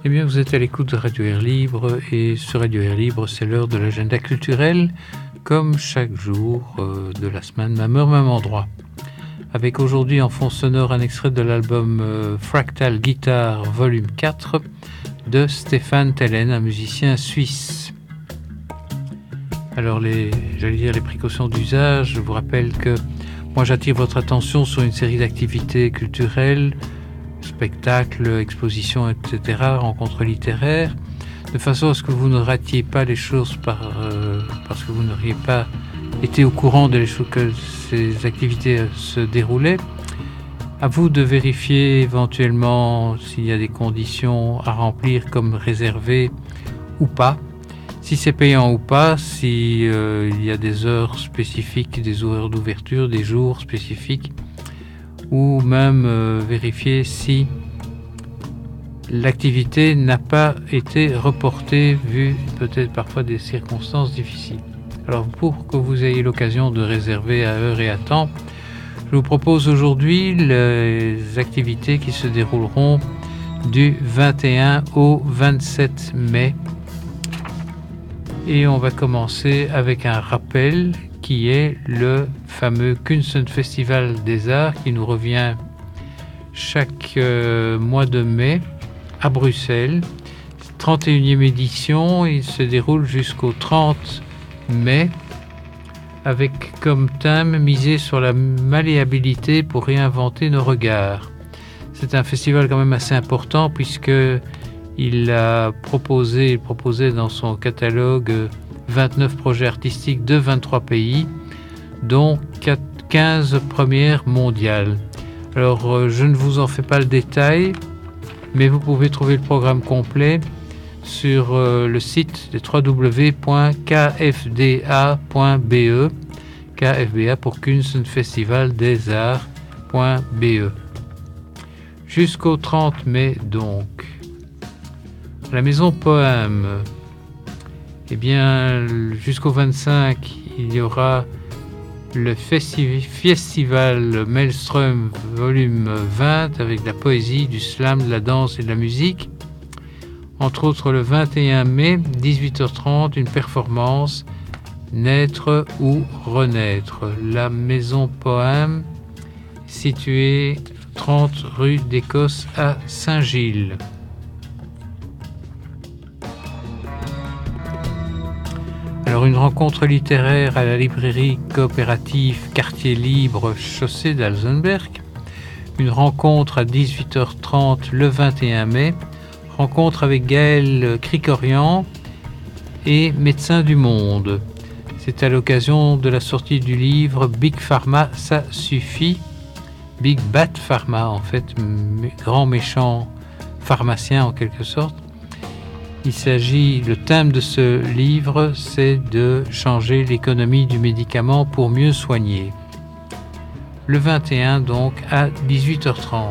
Eh bien, vous êtes à l'écoute de Radio Air Libre et sur Radio Air Libre, c'est l'heure de l'agenda culturel, comme chaque jour de la semaine, même heure, même endroit. Avec aujourd'hui en fond sonore un extrait de l'album Fractal Guitar Volume 4 de Stéphane Tellen, un musicien suisse. Alors, les précautions d'usage, je vous rappelle que moi j'attire votre attention sur une série d'activités culturelles, spectacles, expositions, etc., rencontres littéraires, de façon à ce que vous ne ratiez pas les choses parce que vous n'auriez pas été au courant de que ces activités se déroulaient. À vous de vérifier éventuellement s'il y a des conditions à remplir comme réservées ou pas, si c'est payant ou pas, si il y a des heures spécifiques, des horaires d'ouverture, des jours spécifiques, ou même vérifier si l'activité n'a pas été reportée vu peut-être parfois des circonstances difficiles. Alors pour que vous ayez l'occasion de réserver à heure et à temps, je vous propose aujourd'hui les activités qui se dérouleront du 21 au 27 mai. Et on va commencer avec un rappel qui est le fameux Kunstfestival des Arts qui nous revient chaque mois de mai à Bruxelles. 31e édition, il se déroule jusqu'au 30 mai avec comme thème miser sur la malléabilité pour réinventer nos regards. C'est un festival quand même assez important puisque il proposait dans son catalogue 29 projets artistiques de 23 pays, dont 15 premières mondiales. Alors, je ne vous en fais pas le détail, mais vous pouvez trouver le programme complet sur le site de www.kfda.be, KFBA pour Kunstfestival des Arts.be. Jusqu'au 30 mai donc. La Maison Poème, eh bien, jusqu'au 25, il y aura le festival Maelstrom volume 20 avec de la poésie, du slam, de la danse et de la musique. Entre autres, le 21 mai, 18h30, une performance Naître ou renaître. La Maison Poème, située 30 rue d'Écosse à Saint-Gilles. Alors une rencontre littéraire à la librairie coopérative Quartier Libre, chaussée d'Alzenberg. Une rencontre à 18h30 le 21 mai. Rencontre avec Gaël Krikorian et Médecins du Monde. C'est à l'occasion de la sortie du livre Big Pharma, ça suffit. Big Bat Pharma, en fait, grand méchant pharmacien en quelque sorte. Le thème de ce livre, c'est de changer l'économie du médicament pour mieux soigner. Le 21, donc, à 18h30.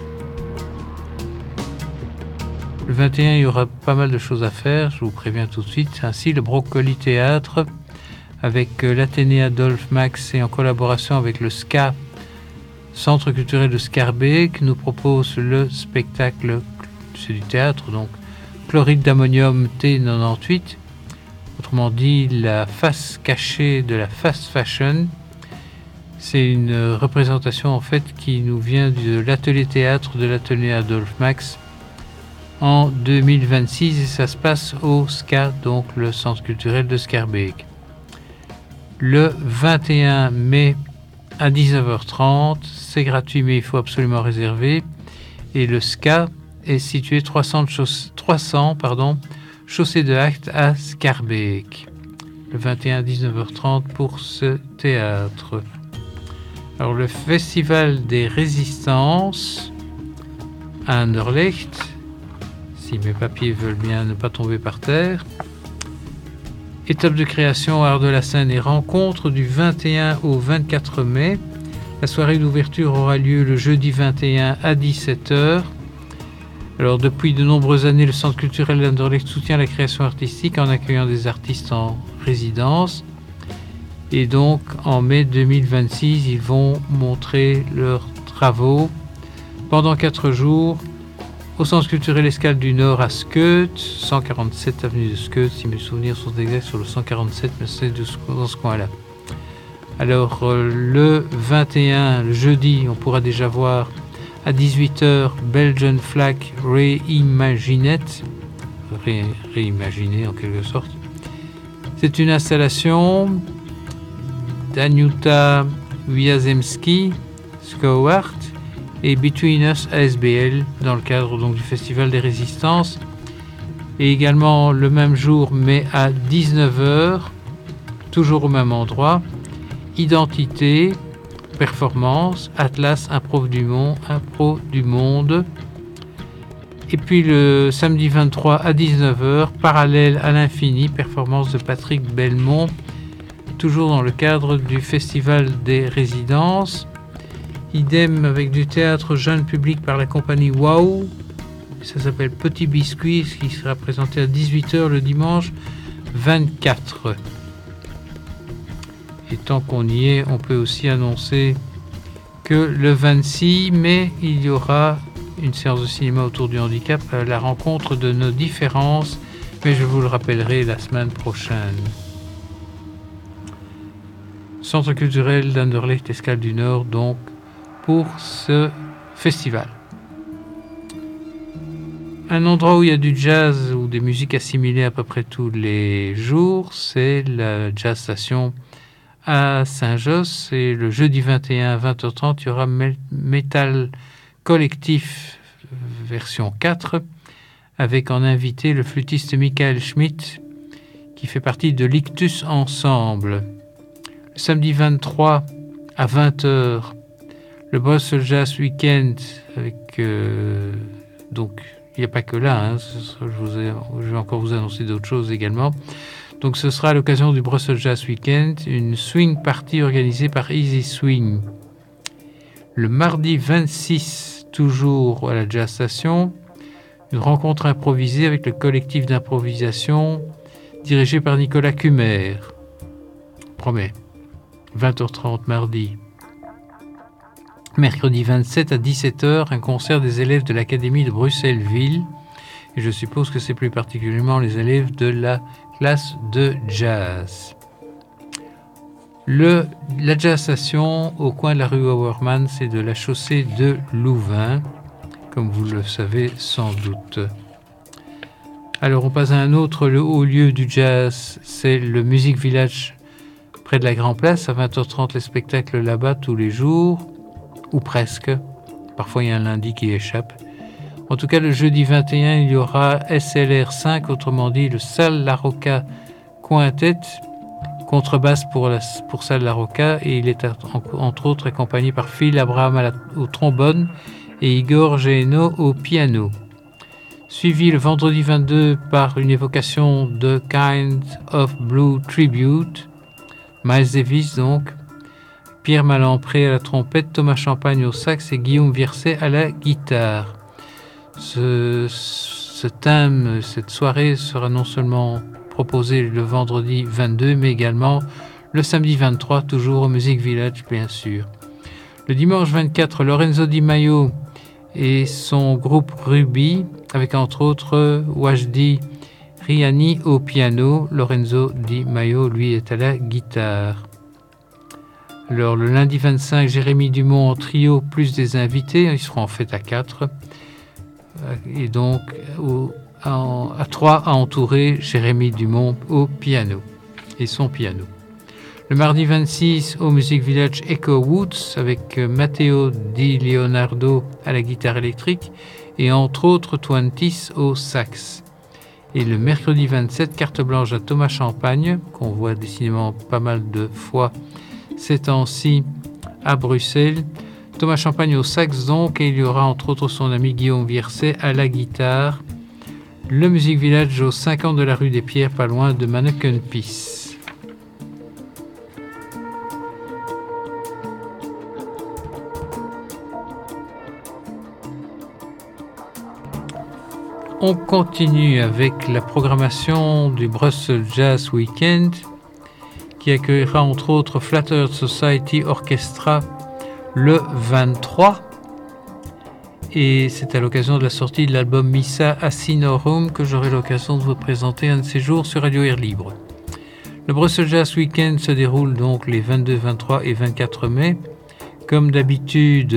Le 21, il y aura pas mal de choses à faire, je vous préviens tout de suite. Ainsi, le Brocoli Théâtre, avec l'Athénée Adolphe Max et en collaboration avec le SCA, Centre culturel de Scarbeck, nous propose le spectacle, c'est du théâtre, donc, Chloride d'ammonium T98, autrement dit la face cachée de la fast fashion. C'est une représentation en fait qui nous vient de l'atelier théâtre de l'atelier Adolphe Max en 2026 et ça se passe au SCA, donc le centre culturel de Scarbeck. Le 21 mai à 19h30, c'est gratuit mais il faut absolument réserver et le SCA est situé 300 chaussée de Acte à Scarbeck. Le 21 à 19h30 pour ce théâtre. Alors le Festival des Résistances à Anderlecht, si mes papiers veulent bien ne pas tomber par terre. Étape de création Art de la scène et rencontre du 21 au 24 mai. La soirée d'ouverture aura lieu le jeudi 21 à 17h. Alors, depuis de nombreuses années, le Centre culturel d'Anderlecht soutient la création artistique en accueillant des artistes en résidence. Et donc, en mai 2026, ils vont montrer leurs travaux pendant 4 jours Au Centre culturel Escale du Nord à Skeut, 147 avenue de Skeut, si mes souvenirs sont exacts sur le 147, mais c'est dans ce coin-là. Alors le 21, le jeudi, on pourra déjà voir à 18h Belgian Flag Reimagined, réimaginé en quelque sorte. C'est une installation d'Aniuta Wiazemski, Skowart et Between Us ASBL dans le cadre donc du Festival des Résistances. Et également le même jour, mais à 19h, toujours au même endroit, Identité, Performance, Atlas, Impro du Monde. Et puis le samedi 23 à 19h, Parallèle à l'infini, performance de Patrick Belmont, toujours dans le cadre du Festival des Résidences. Idem avec du théâtre jeune public par la compagnie Wow. Ça s'appelle Petit Biscuit, ce qui sera présenté à 18h le dimanche 24. Et tant qu'on y est, on peut aussi annoncer que le 26 mai, il y aura une séance de cinéma autour du handicap, la rencontre de nos différences, mais je vous le rappellerai la semaine prochaine. Centre culturel d'Anderlecht Escale du Nord, donc, pour ce festival. Un endroit où il y a du jazz ou des musiques assimilées à peu près tous les jours, c'est la Jazz Station à Saint-Josse. Et le jeudi 21 à 20h30, il y aura Metal Collectif version 4, avec en invité le flûtiste Michael Schmidt, qui fait partie de l'Ictus Ensemble. Le samedi 23 à 20h, le Brussels Jazz Weekend, avec donc il n'y a pas que là, je vais encore vous annoncer d'autres choses également. Donc ce sera à l'occasion du Brussels Jazz Weekend, une swing party organisée par Easy Swing. Le mardi 26, toujours à la Jazz Station, une rencontre improvisée avec le collectif d'improvisation dirigé par Nicolas Cumer. Promet. 20h30 mardi. Mercredi 27 à 17h, un concert des élèves de l'Académie de Bruxelles-Ville. Et je suppose que c'est plus particulièrement les élèves de la classe de jazz. La Jazz Station au coin de la rue Auermann, c'est de la chaussée de Louvain, comme vous le savez sans doute. Alors on passe à un autre, le haut lieu du jazz, c'est le Music Village près de la Grand Place. À 20h30, les spectacles là-bas tous les jours, ou presque. Parfois il y a un lundi qui échappe. En tout cas, le jeudi 21, il y aura SLR 5, autrement dit le Salle La Rocca Quintet, contrebasse pour Salle La Rocca, et il est entre autres accompagné par Phil Abraham au trombone et Igor Geno au piano. Suivi le vendredi 22 par une évocation de Kind of Blue Tribute, Miles Davis donc, Pierre Malampré à la trompette, Thomas Champagne au sax et Guillaume Vierset à la guitare. Ce thème, cette soirée sera non seulement proposée le vendredi 22, mais également le samedi 23, toujours au Music Village, bien sûr. Le dimanche 24, Lorenzo Di Maio et son groupe Ruby, avec entre autres Wajdi Riani au piano. Lorenzo Di Maio, lui, est à la guitare. Alors, le lundi 25, Jérémy Dumont en trio, plus des invités. Ils seront en fait à 4. Et donc, à 3 à entourer Jérémy Dumont au piano et son piano. Le mardi 26, au Music Village, Echo Woods, avec Matteo Di Leonardo à la guitare électrique et entre autres Twentis au sax. Et le mercredi 27, carte blanche à Thomas Champagne, qu'on voit décidément pas mal de fois ces temps-ci à Bruxelles. Thomas Champagne au sax donc, et il y aura entre autres son ami Guillaume Vierset à la guitare. Le Music Village au 50 de la rue des Pierres, pas loin de Manneken-Pis. On continue avec la programmation du Brussels Jazz Weekend, qui accueillera entre autres Flattered Society Orchestra le 23. Et c'est à l'occasion de la sortie de l'album Missa Asinorum que j'aurai l'occasion de vous présenter un de ces jours sur Radio Air Libre. Le Brussels Jazz Weekend se déroule donc les 22, 23 et 24 mai. Comme d'habitude,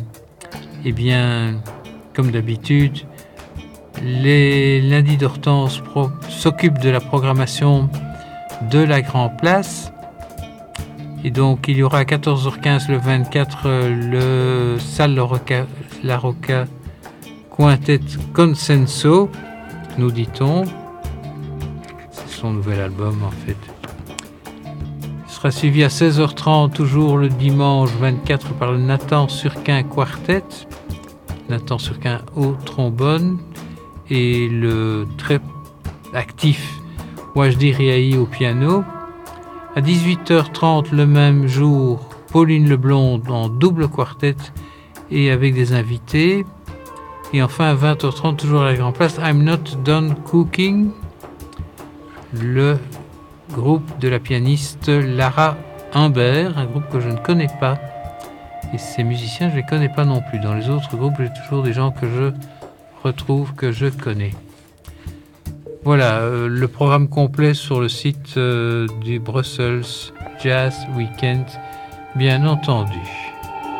les lundis d'Hortense s'occupent de la programmation de la Grand Place. Et donc, il y aura à 14h15 le 24 le Salle La Rocca Quintet Consenso, nous dit-on. C'est son nouvel album en fait. Il sera suivi à 16h30, toujours le dimanche 24, par le Nathan Surquin Quartet. Nathan Surquin au trombone et le très actif Wajdi Riahi au piano. À 18h30 le même jour, Pauline Leblond en double quartet et avec des invités. Et enfin à 20h30, toujours à la Grand Place, I'm Not Done Cooking, le groupe de la pianiste Lara Humbert, un groupe que je ne connais pas. Et ces musiciens, je ne les connais pas non plus. Dans les autres groupes, j'ai toujours des gens que je retrouve, que je connais. Voilà, le programme complet sur le site du Brussels Jazz Weekend, bien entendu.